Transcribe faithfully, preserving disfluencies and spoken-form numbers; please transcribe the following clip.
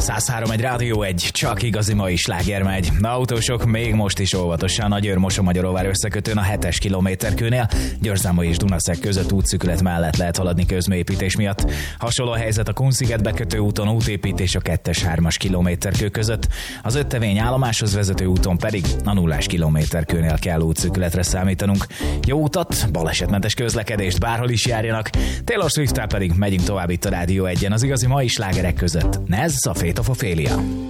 száz három egy Rádió egy, csak igazi mai sláger megy. Na, autósok, még most is óvatosan. Nagyőr-Mosonmagyaróvár összekötőn a hetes kilométerkőnél, Győrzámoly és Dunaszeg között útszűkület mellett lehet haladni közműépítés miatt. Hasonló a helyzet a Kunsziget bekötő úton, útépítés a kettes-hármas kilométerkő között. Az öttevény állomáshoz vezető úton pedig a nullás kilométerkőnél kell útszűkületre számítanunk. Jó utat, balesetmentes közlekedést, bárhol is járjanak. Taylor Swift-tel pedig megyünk tovább itt a Rádió egyen, az igazi mai slágerek között. Ez a Fate of Ophelia.